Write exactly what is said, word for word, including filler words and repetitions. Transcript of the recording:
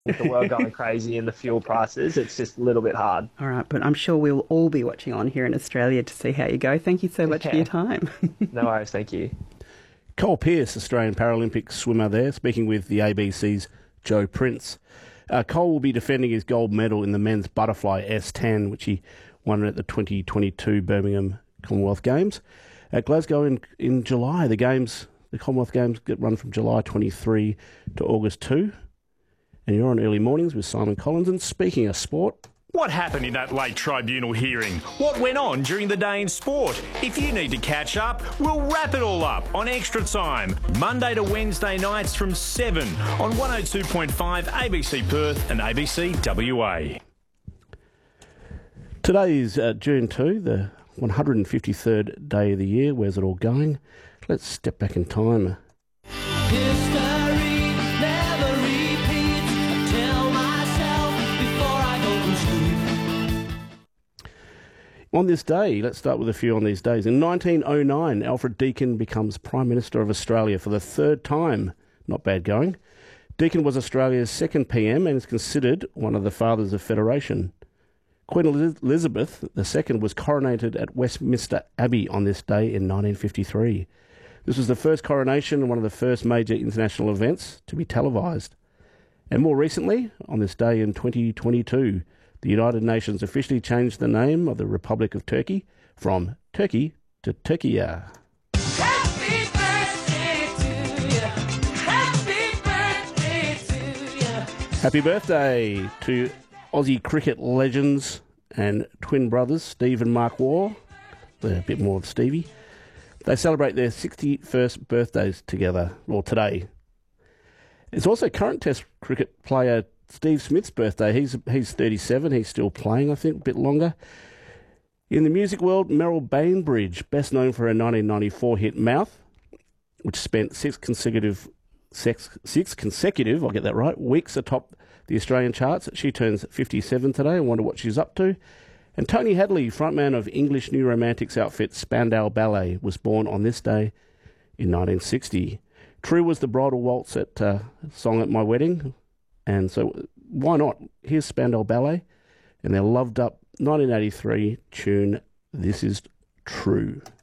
With the world going crazy and the fuel prices, it's just a little bit hard. All right, but I'm sure we'll all be watching on here in Australia to see how you go. Thank you so much Yeah. for your time. No worries, thank you. Cole Pearce, Australian Paralympic swimmer there, speaking with the A B C's Joe Prince. Uh, Cole will be defending his gold medal in the men's butterfly S ten, which he won at the twenty twenty-two Birmingham Commonwealth Games. At Glasgow in, in July, the games, the Commonwealth Games get run from July twenty-third to August second. And you're on Early Mornings with Simon Collins. And speaking of sport, what happened in that late tribunal hearing? What went on during the day in sport? If you need to catch up, we'll wrap it all up on Extra Time, Monday to Wednesday nights from seven on one oh two point five A B C Perth and A B C W A. Today is uh, June second, the one hundred fifty-third day of the year. Where's it all going? Let's step back in time. History never repeats. I tell myself before I go to sleep. On this day, let's start with a few on these days. In nineteen oh nine, Alfred Deakin becomes Prime Minister of Australia for the third time. Not bad going. Deakin was Australia's second P M and is considered one of the fathers of federation. Queen Elizabeth the Second was coronated at Westminster Abbey on this day in nineteen fifty-three. This was the first coronation and one of the first major international events to be televised. And more recently, on this day in twenty twenty-two, the United Nations officially changed the name of the Republic of Turkey from Turkey to Turkiya. Happy birthday to you. Happy birthday to you. Happy birthday to Aussie cricket legends and twin brothers, Steve and Mark Waugh. They're a bit more of Stevie. They celebrate their sixty-first birthdays together, or today. It's also current Test cricket player Steve Smith's birthday. He's he's thirty-seven. He's still playing, I think, a bit longer. In the music world, Meryl Bainbridge, best known for her nineteen ninety-four hit Mouth, which spent six consecutive six, six consecutive, I'll get that right, weeks atop the Australian charts. She turns fifty-seven today. I wonder what she's up to. And Tony Hadley, frontman of English New Romantics outfit Spandau Ballet, was born on this day in nineteen sixty. True was the bridal waltz at uh, Song at My Wedding, and so why not? Here's Spandau Ballet and their loved up nineteen eighty-three tune, This Is True.